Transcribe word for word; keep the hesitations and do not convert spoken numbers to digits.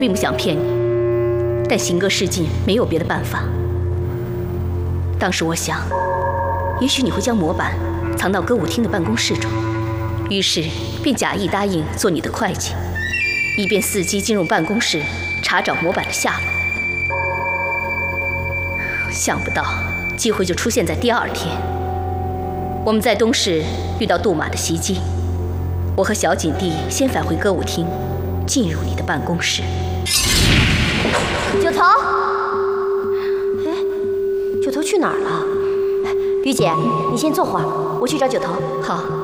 并不想骗你，但行歌示镜没有别的办法。当时我想，也许你会将模板藏到歌舞厅的办公室中，于是便假意答应做你的会计，以便伺机进入办公室查找模板的下落。想不到机会就出现在第二天，我们在东市遇到杜马的袭击，我和小景帝先返回歌舞厅，进入你的办公室。 九头，哎，九头去哪儿了？于姐，你先坐会儿，我去找九头。 好。